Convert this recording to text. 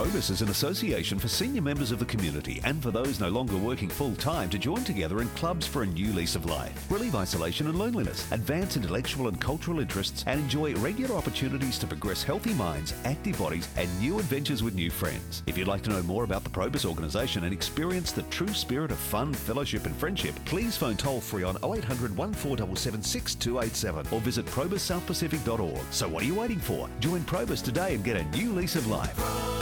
Probus is an association for senior members of the community and for those no longer working full-time to join together in clubs for a new lease of life. Relieve isolation and loneliness, advance intellectual and cultural interests, and enjoy regular opportunities to progress healthy minds, active bodies, and new adventures with new friends. If you'd like to know more about the Probus organisation and experience the true spirit of fun, fellowship and friendship, please phone toll-free on 0800 1477 6287 or visit probussouthpacific.org. So what are you waiting for? Join Probus today and get a new lease of life.